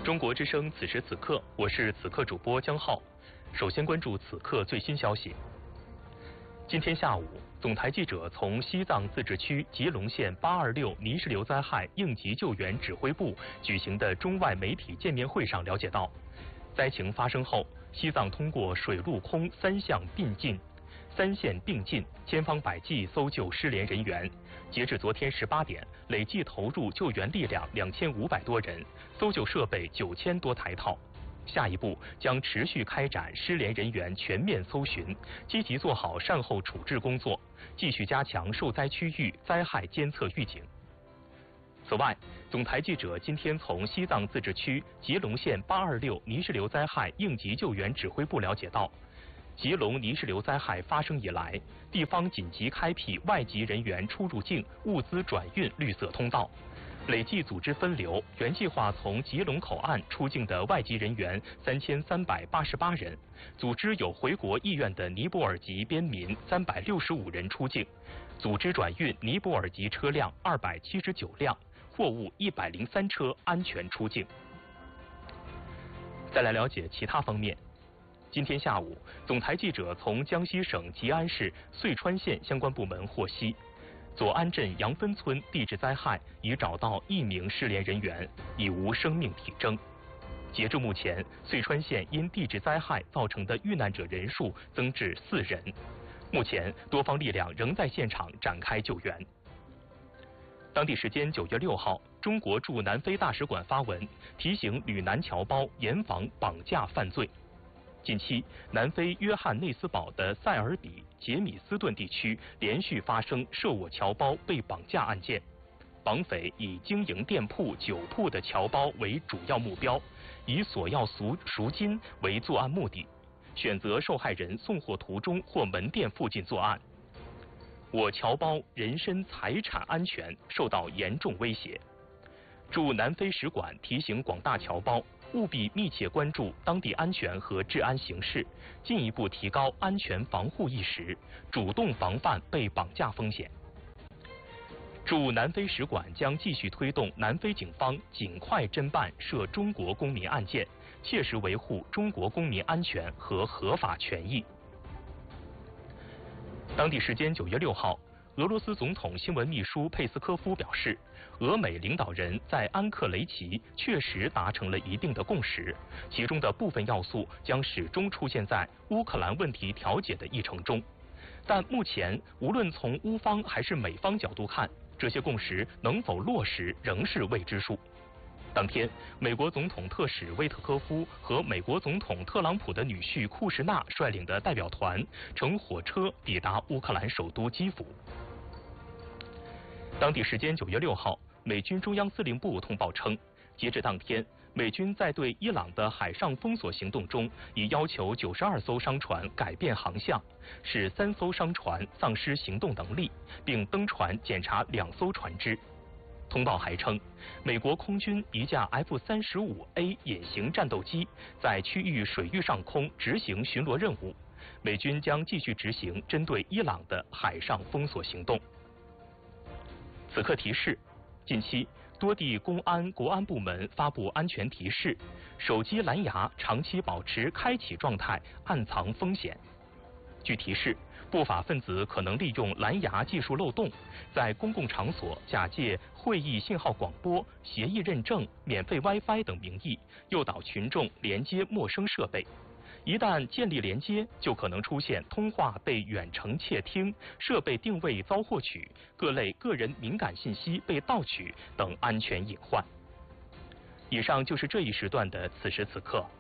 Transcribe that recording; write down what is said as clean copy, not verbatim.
中国之声此时此刻，我是此刻主播江浩。首先关注此刻最新消息。今天下午，总台记者从西藏自治区吉隆县826泥石流灾害应急救援指挥部举行的中外媒体见面会上了解到，灾情发生后，西藏通过水陆空三线并进，千方百计搜救失联人员。截至昨天18点，累计投入救援力量2500多人，搜救设备9000多台套。下一步将持续开展失联人员全面搜寻，积极做好善后处置工作，继续加强受灾区域灾害监测预警。此外，总台记者今天从西藏自治区吉隆县826泥石流灾害应急救援指挥部了解到，吉隆泥石流灾害发生以来，地方紧急开辟外籍人员出入境、物资转运绿色通道，累计组织分流原计划从吉隆口岸出境的外籍人员3388人，组织有回国意愿的尼泊尔籍边民365人出境，组织转运尼泊尔籍车辆279辆，货物103车安全出境。再来了解其他方面。今天下午，总台记者从江西省吉安市遂川县相关部门获悉，左安镇杨分村地质灾害已找到1名失联人员，已无生命体征。截至目前，遂川县因地质灾害造成的遇难者人数增至4人。目前，多方力量仍在现场展开救援。当地时间9月6号，中国驻南非大使馆发文提醒旅男侨胞严防绑架犯罪。近期，南非约翰内斯堡的塞尔比杰米斯顿地区连续发生涉沃侨胞被绑架案件，绑匪以经营店铺、酒铺的侨胞为主要目标，以索要赎金为作案目的，选择受害人送货途中或门店附近作案。我侨胞人身财产安全受到严重威胁。驻南非使馆提醒广大侨胞务必密切关注当地安全和治安形势，进一步提高安全防护意识，主动防范被绑架风险。驻南非使馆将继续推动南非警方尽快侦办涉中国公民案件，切实维护中国公民安全和合法权益。当地时间9月6号，俄罗斯总统新闻秘书佩斯科夫表示，俄美领导人在安克雷奇确实达成了一定的共识，其中的部分要素将始终出现在乌克兰问题调解的议程中。但目前，无论从乌方还是美方角度看，这些共识能否落实仍是未知数。当天，美国总统特使威特科夫和美国总统特朗普的女婿库什纳率领的代表团乘火车抵达乌克兰首都基辅。当地时间9月6号，美军中央司令部通报称，截至当天，美军在对伊朗的海上封锁行动中，已要求92艘商船改变航向，使3艘商船丧失行动能力，并登船检查2艘船只。通报还称，美国空军一架 F-35A 隐形战斗机在区域水域上空执行巡逻任务，美军将继续执行针对伊朗的海上封锁行动。此刻提示：近期多地公安、国安部门发布安全提示，手机蓝牙长期保持开启状态，暗藏风险。据提示，不法分子可能利用蓝牙技术漏洞，在公共场所假借会议信号广播、协议认证、免费 WiFi 等名义，诱导群众连接陌生设备。一旦建立连接，就可能出现通话被远程窃听、设备定位遭获取、各类个人敏感信息被盗取等安全隐患。以上就是这一时段的此时此刻。